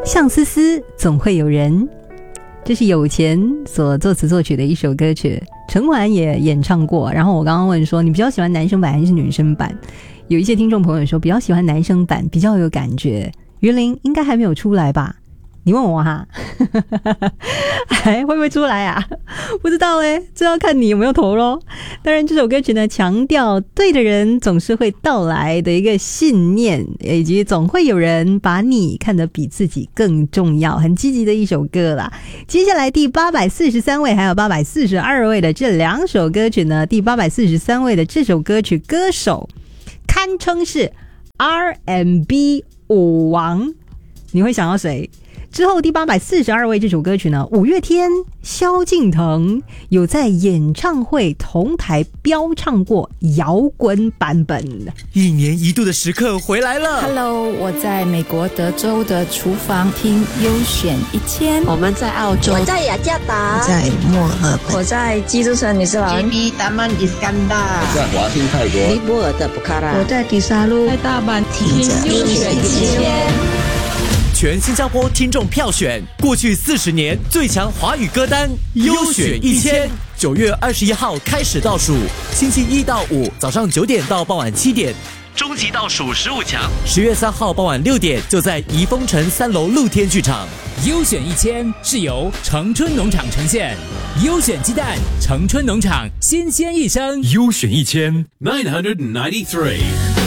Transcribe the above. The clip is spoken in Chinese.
相思思总会有人，这是有钱所作词作曲的一首歌曲，陈奂也演唱过。然后我刚刚问说，你比较喜欢男生版还是女生版？有一些听众朋友说比较喜欢男生版，比较有感觉。云林应该还没有出来吧？你问我哈，会不会出来啊？不知道嘞，这要看你有没有投咯。当然这首歌曲呢，强调对的人总是会到来的一个信念，以及总会有人把你看得比自己更重要，很积极的一首歌啦。接下来第843位还有842位的这两首歌曲呢，第843位的这首歌曲歌手堪称是 R&B 舞王，你会想到谁？之后第842位这首歌曲呢，五月天、萧敬腾有在演唱会同台飙唱过摇滚版本。 一年一度的时刻回来了。 Hello， 我在美国德州的厨房听优选1000。 我们在澳洲， 我在雅加达， 我在墨尔本， 我在基督城女士老人 ，JB Taman Iskandar， 我在华欣泰国， 尼泊尔的布卡拉， 我在迪沙路， 在大阪听着优选1000。 全新加坡听众票选过去40年最强华语歌单优选1000， 9月21号开始倒数，星期1到5早上9点到傍晚7点，终极倒数15强，10月3号傍晚6点就在怡丰城3楼露天剧场。 优选1000是由城春农场呈现，优选鸡蛋，城春农场新鲜一生。 优选1000 993